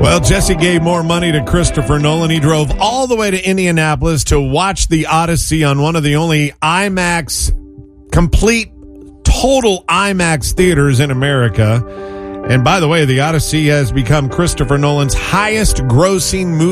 Well, Jesse gave more money to Christopher Nolan. He drove all the way to Indianapolis to watch The Odyssey on one of the only IMAX, complete, total IMAX theaters in America. And by the way, The Odyssey has become Christopher Nolan's highest grossing movie